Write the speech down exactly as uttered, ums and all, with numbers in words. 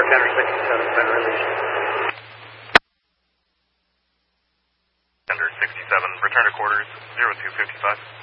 Tender sixty-seven, been released. Tender sixty-seven, return to quarters, zero two fifty-five.